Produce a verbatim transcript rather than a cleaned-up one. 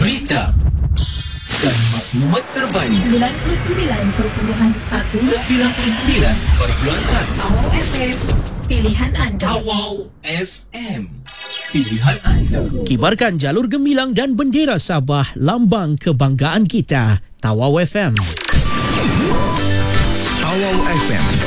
berita dan maklumat terbaru. sembilan puluh sembilan perpuluhan satu sembilan puluh sembilan perpuluhan satu Tawau F M, pilihan anda. Tawau F M, pilihan anda. Kibarkan jalur gemilang dan bendera Sabah, lambang kebanggaan kita. Tawau F M. Tawau F M